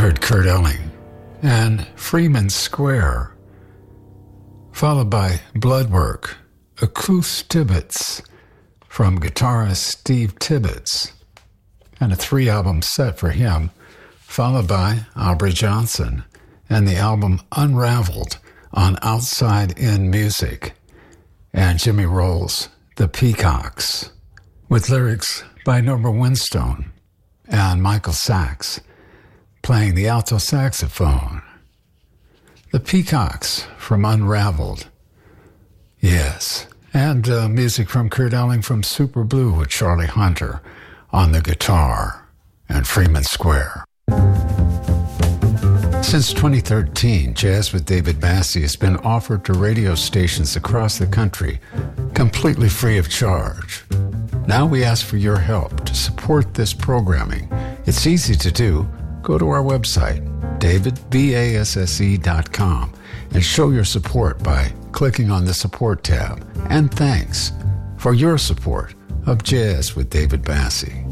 heard Kurt Elling and Freeman Square, followed by Bloodwork, Acoust Tibbetts from guitarist Steve Tibbetts, and a 3-album set for him, followed by Aubrey Johnson and the album Unraveled on Outside In Music, and Jimmy Rolls' The Peacocks, with lyrics by Norma Winstone and Michael Sachs playing the alto saxophone. The Peacocks from Unraveled. Yes, and music from Kurt Elling from Super Blue with Charlie Hunter on the guitar and Freeman Square. Since 2013, Jazz with David Bassie has been offered to radio stations across the country, completely free of charge. Now we ask for your help to support this programming. It's easy to do. Go to our website, davidbasse.com, and show your support by clicking on the support tab. And thanks for your support of Jazz with David Bassie.